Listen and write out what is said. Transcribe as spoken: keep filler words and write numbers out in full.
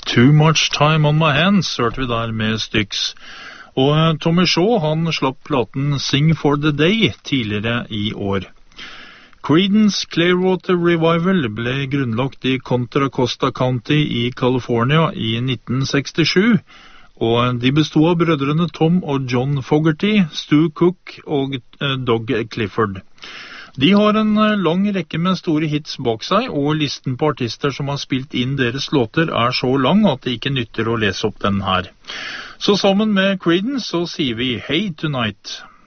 Too Much Time On My Hands hørte vi der med Styx. Og uh, Tommy Shaw, han slapp platen Sing For The Day tidligere i år. Creedence Clearwater Revival ble grunnlagt i Contra Costa County i California i nitten sekstisju, og de bestod av brødrene Tom og John Fogerty, Stu Cook og uh, Doug Clifford. De har en lang rekke med store hits bak seg, og listen på artister som har spilt inn deres låter er så lang at det ikke nytter å lese opp den her. Så sammen med Creedence så sier vi Hey Tonight.